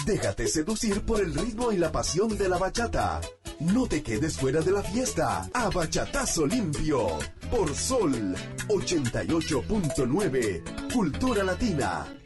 Déjate seducir por el ritmo y la pasión de la bachata. No te quedes fuera de la fiesta. A Bachatazo Limpio. Por Sol 88.9. Cultura Latina.